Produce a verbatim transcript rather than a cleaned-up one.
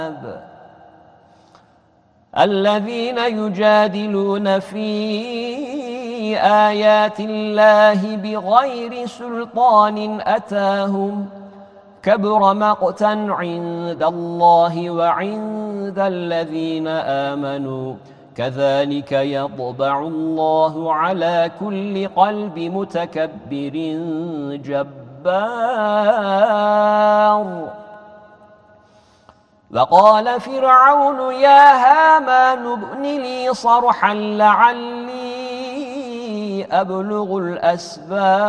الذين يجادلون في آيات الله بغير سلطان أتاهم كبر مقتا عند الله وعند الذين آمنوا كذلك يطبع الله على كل قلب متكبر جبار. وقال فرعون يا هامان ابن لي صرحا لعلي أبلغ الأسباب